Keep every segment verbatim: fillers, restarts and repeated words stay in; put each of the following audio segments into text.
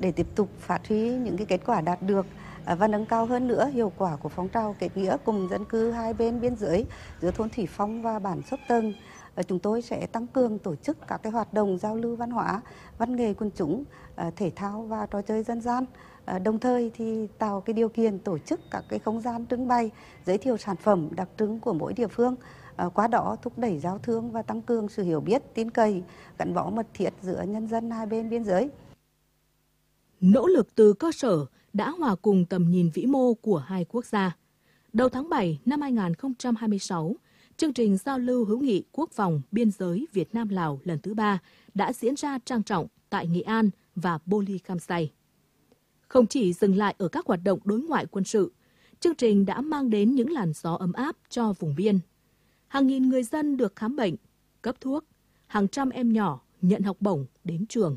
để tiếp tục phát huy những cái kết quả đạt được và nâng cao hơn nữa hiệu quả của phong trào kết nghĩa cùng dân cư hai bên biên giới giữa thôn Thủy Phong và bản Xốp Tầng. Chúng tôi sẽ tăng cường tổ chức các cái hoạt động giao lưu văn hóa, văn nghệ quần chúng, thể thao và trò chơi dân gian. Đồng thời thì tạo cái điều kiện tổ chức các cái không gian trưng bày, giới thiệu sản phẩm đặc trưng của mỗi địa phương. Qua đó thúc đẩy giao thương và tăng cường sự hiểu biết, tin cậy, gắn bó mật thiết giữa nhân dân hai bên biên giới. Nỗ lực từ cơ sở đã hòa cùng tầm nhìn vĩ mô của hai quốc gia. Đầu tháng bảy năm hai nghìn không trăm hai mươi sáu, chương trình giao lưu hữu nghị quốc phòng biên giới Việt Nam-Lào lần thứ ba đã diễn ra trang trọng tại Nghệ An và Bô Ly Kham Say. Không chỉ dừng lại ở các hoạt động đối ngoại quân sự, chương trình đã mang đến những làn gió ấm áp cho vùng biên. Hàng nghìn người dân được khám bệnh, cấp thuốc, hàng trăm em nhỏ nhận học bổng đến trường.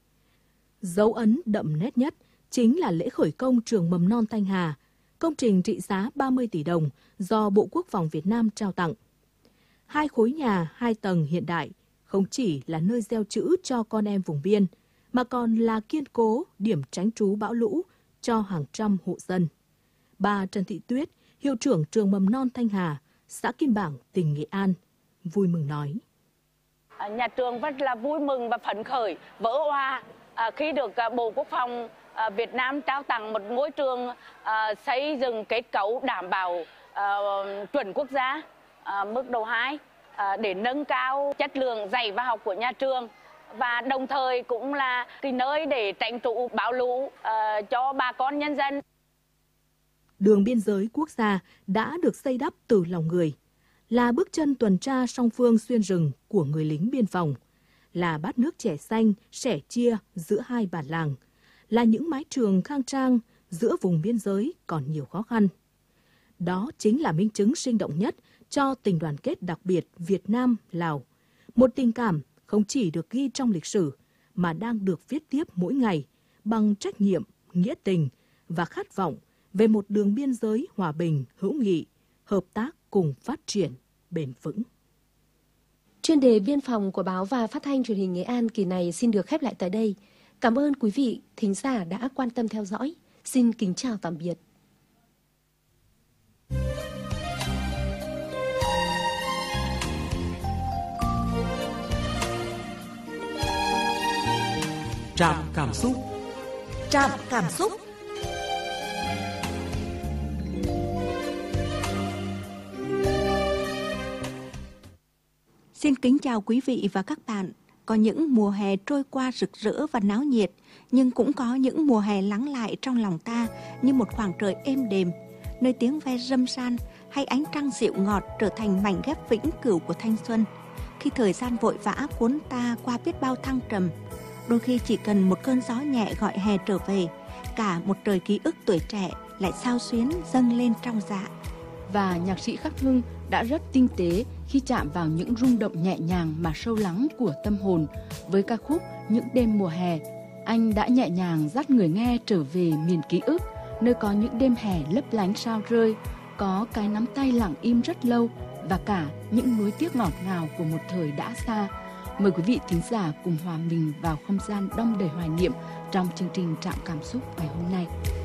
Dấu ấn đậm nét nhất chính là lễ khởi công trường mầm non Thanh Hà, công trình trị giá ba mươi tỷ đồng do Bộ Quốc phòng Việt Nam trao tặng. Hai khối nhà hai tầng hiện đại không chỉ là nơi gieo chữ cho con em vùng biên, mà còn là kiên cố điểm tránh trú bão lũ cho hàng trăm hộ dân. Bà Trần Thị Tuyết, hiệu trưởng trường mầm non Thanh Hà, xã Kim Bảng, tỉnh Nghệ An, vui mừng nói. Nhà trường rất là vui mừng và phấn khởi, vỡ hoa khi được Bộ Quốc phòng Việt Nam trao tặng một ngôi trường xây dựng kết cấu đảm bảo chuẩn quốc gia mức độ hai để nâng cao chất lượng dạy và học của nhà trường, và đồng thời cũng là cái nơi để tránh trú bão lũ cho bà con nhân dân. Đường biên giới quốc gia đã được xây đắp từ lòng người, là bước chân tuần tra song phương xuyên rừng của người lính biên phòng, là bát nước chè xanh sẻ chia giữa hai bản làng, là những mái trường khang trang giữa vùng biên giới còn nhiều khó khăn. Đó chính là minh chứng sinh động nhất cho tình đoàn kết đặc biệt Việt Nam-Lào, một tình cảm không chỉ được ghi trong lịch sử mà đang được viết tiếp mỗi ngày bằng trách nhiệm, nghĩa tình và khát vọng về một đường biên giới hòa bình, hữu nghị, hợp tác cùng phát triển bền vững. Chuyên đề biên phòng của báo và phát thanh truyền hình Nghệ An kỳ này xin được khép lại tại đây. Cảm ơn quý vị thính giả đã quan tâm theo dõi. Xin kính chào tạm biệt. Trạm cảm xúc. Trạm cảm xúc. Xin kính chào quý vị và các bạn. Có những mùa hè trôi qua rực rỡ và náo nhiệt, nhưng cũng có những mùa hè lắng lại trong lòng ta như một khoảng trời êm đềm, nơi tiếng ve râm ran hay ánh trăng dịu ngọt trở thành mảnh ghép vĩnh cửu của thanh xuân. Khi thời gian vội vã cuốn ta qua biết bao thăng trầm, đôi khi chỉ cần một cơn gió nhẹ gọi hè trở về, cả một trời ký ức tuổi trẻ lại xao xuyến dâng lên trong dạ. Và nhạc sĩ Khắc Hưng đã rất tinh tế khi chạm vào những rung động nhẹ nhàng mà sâu lắng của tâm hồn với ca khúc Những đêm mùa hè. Anh đã nhẹ nhàng dắt người nghe trở về miền ký ức, nơi có những đêm hè lấp lánh sao rơi, có cái nắm tay lặng im rất lâu và cả những nuối tiếc ngọt ngào của một thời đã xa. Mời quý vị thính giả cùng hòa mình vào không gian đong đầy hoài niệm trong chương trình Trạm Cảm Xúc ngày hôm nay.